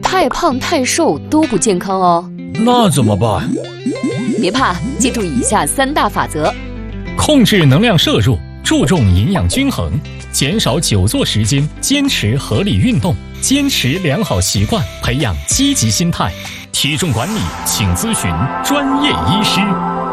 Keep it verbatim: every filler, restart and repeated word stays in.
太胖太瘦都不健康哦。 那怎么办？ 别怕，记住以下三大法则： 控制能量摄入，注重营养均衡，减少久坐时间，坚持合理运动，坚持良好习惯，培养积极心态。体重管理，请咨询专业医师。